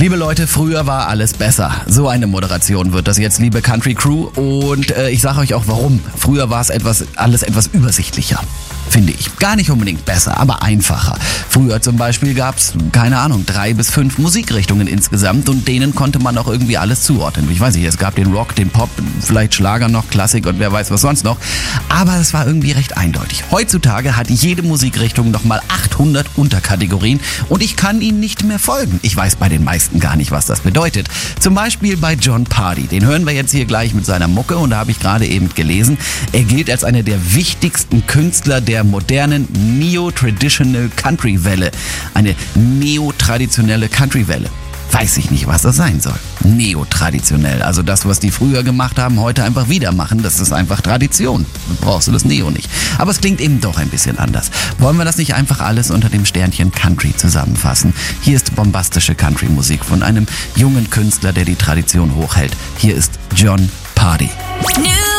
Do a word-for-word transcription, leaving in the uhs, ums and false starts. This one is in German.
Liebe Leute, früher war alles besser. So eine Moderation wird das jetzt, liebe Country Crew. Und äh, ich sage euch auch warum. Früher war es etwas, alles etwas übersichtlicher. Finde ich. Gar nicht unbedingt besser, aber einfacher. Früher zum Beispiel gab es, keine Ahnung, drei bis fünf Musikrichtungen insgesamt und denen konnte man auch irgendwie alles zuordnen. Ich weiß nicht, es gab den Rock, den Pop, vielleicht Schlager noch, Klassik und wer weiß was sonst noch. Aber es war irgendwie recht eindeutig. Heutzutage hat jede Musikrichtung nochmal achthundert Unterkategorien und ich kann ihnen nicht mehr folgen. Ich weiß bei den meisten gar nicht, was das bedeutet. Zum Beispiel bei Jon Pardi. Den hören wir jetzt hier gleich mit seiner Mucke und da habe ich gerade eben gelesen, er gilt als einer der wichtigsten Künstler der modernen Neo-Traditional Country-Welle. Eine neotraditionelle Country-Welle. Weiß ich nicht, was das sein soll. Neotraditionell, also das, was die früher gemacht haben, heute einfach wieder machen. Das ist einfach Tradition. Dann brauchst du das Neo nicht. Aber es klingt eben doch ein bisschen anders. Wollen wir das nicht einfach alles unter dem Sternchen Country zusammenfassen? Hier ist bombastische Country-Musik von einem jungen Künstler, der die Tradition hochhält. Hier ist Jon Pardi.